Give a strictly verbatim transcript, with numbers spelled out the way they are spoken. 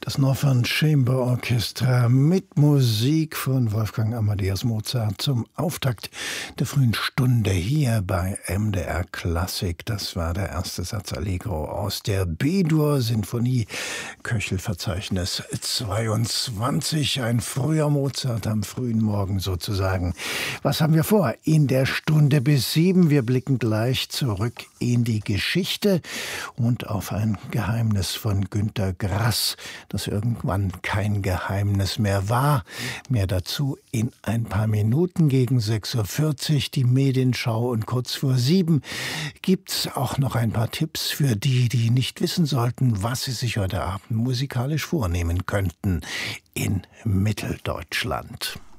Das Northern Chamber Orchestra mit Musik von Wolfgang Amadeus Mozart zum Auftakt der frühen Stunde hier bei M D R Klassik. Das war der erste Satz Allegro aus der B-Dur-Sinfonie, Köchelverzeichnis zweiundzwanzig, ein früher Mozart am frühen Morgen sozusagen. Was haben wir vor in der Stunde bis sieben? Wir blicken gleich zurück in die Geschichte und auf ein Geheimnis von Günter Grass, das irgendwann kein Geheimnis mehr war. Mehr dazu in ein paar Minuten. Gegen sechs Uhr vierzig die Medienschau und kurz vor sieben gibt's auch noch ein paar Tipps für die, die nicht wissen sollten, was sie sich heute Abend musikalisch vornehmen könnten in Mitteldeutschland.